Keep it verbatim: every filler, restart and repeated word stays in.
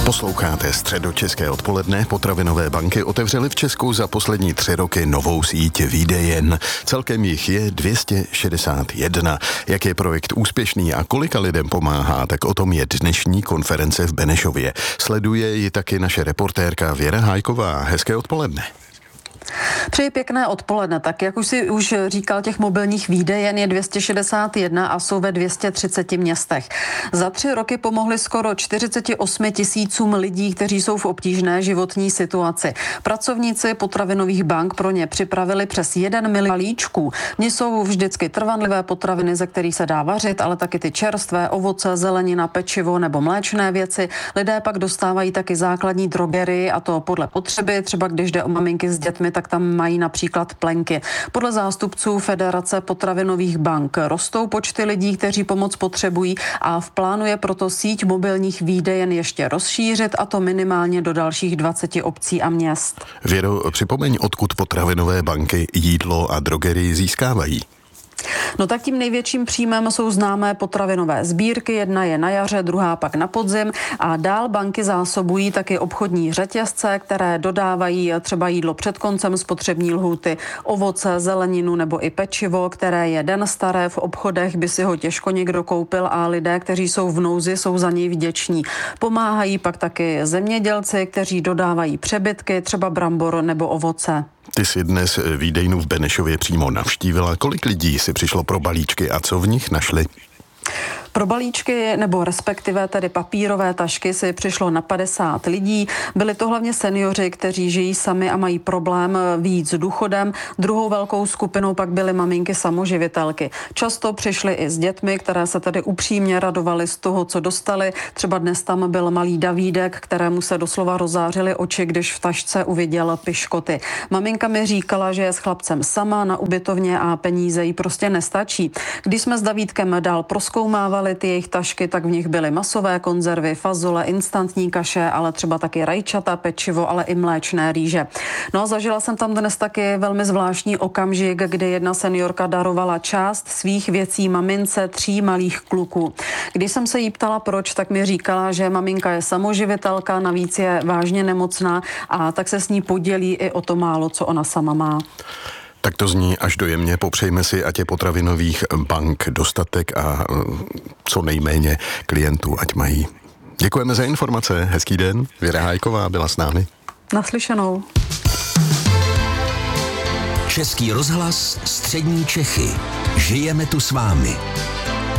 Posloucháte Středočeské odpoledne. Potravinové banky otevřely v Česku za poslední tři roky novou síť výdejen. Celkem jich je dvě stě šedesát jedna. Jak je projekt úspěšný a kolika lidem pomáhá, tak o tom je dnešní konference v Benešově. Sleduje ji taky naše reportérka Věra Hájková. Hezké odpoledne. Přeji pěkné odpoledne. Tak jak už si už říkal, těch mobilních výdejen je dvě stě šedesát jedna a jsou ve dvě stě třicet městech. Za tři roky pomohli skoro čtyřicet osm tisícům lidí, kteří jsou v obtížné životní situaci. Pracovníci potravinových bank pro ně připravili přes jeden milion balíčků. Mně jsou vždycky trvanlivé potraviny, ze kterých se dá vařit, ale taky ty čerstvé ovoce, zelenina, pečivo nebo mléčné věci. Lidé pak dostávají taky základní drogery, a to podle potřeby, třeba když jde o maminky s dětmi, tak tam mají například plenky. Podle zástupců Federace potravinových bank rostou počty lidí, kteří pomoc potřebují, a v plánu je proto síť mobilních výdejen ještě rozšířit, a to minimálně do dalších dvaceti obcí a měst. Věro, připomeň, odkud potravinové banky jídlo a drogerii získávají. No tak tím největším příjmem jsou známé potravinové sbírky, jedna je na jaře, druhá pak na podzim, a dál banky zásobují taky obchodní řetězce, které dodávají třeba jídlo před koncem spotřební lhůty, ovoce, zeleninu nebo i pečivo, které je den staré, v obchodech by si ho těžko někdo koupil a lidé, kteří jsou v nouzi, jsou za něj vděční. Pomáhají pak taky zemědělci, kteří dodávají přebytky, třeba brambor nebo ovoce. Ty jsi dnes výdejnu v Benešově přímo navštívila. Kolik lidí si přišlo pro balíčky a co v nich našli? Pro balíčky, nebo respektive tedy papírové tašky, si přišlo na padesát lidí. Byli to hlavně seniori, kteří žijí sami a mají problém vyjít s důchodem. Druhou velkou skupinou pak byly maminky samoživitelky. Často přišly i s dětmi, které se tedy upřímně radovaly z toho, co dostali. Třeba dnes tam byl malý Davídek, kterému se doslova rozářily oči, když v tašce uviděl piškoty. Maminka mi říkala, že je s chlapcem sama na ubytovně a peníze jí prostě nestačí. Když jsme s Davídkem dál prozkoumávali ty jejich tašky, tak v nich byly masové konzervy, fazole, instantní kaše, ale třeba taky rajčata, pečivo, ale i mléčné rýže. No a zažila jsem tam dnes taky velmi zvláštní okamžik, kdy jedna seniorka darovala část svých věcí mamince tří malých kluků. Když jsem se jí ptala proč, tak mi říkala, že maminka je samoživitelka, navíc je vážně nemocná, a tak se s ní podělí i o to málo, co ona sama má. Tak to zní až dojemně. Popřejme si, ať je potravinových bank dostatek a co nejméně klientů, ať mají. Děkujeme za informace. Hezký den. Věra Hájková byla s námi. Naslyšenou. Český rozhlas, Střední Čechy. Žijeme tu s vámi.